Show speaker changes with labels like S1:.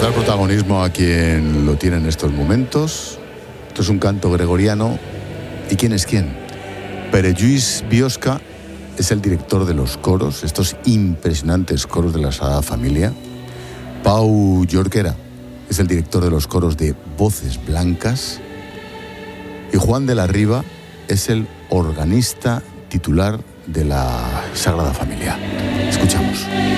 S1: dar protagonismo a quien lo tiene en estos momentos. Esto es un canto gregoriano. ¿Y quién es quién? Pere Lluís Biosca es el director de los coros, estos impresionantes coros de la Sagrada Familia. Pau Jorquera es el director de los coros de Voces Blancas. Y Juan de la Riva es el organista titular de la Sagrada Familia. Escuchamos.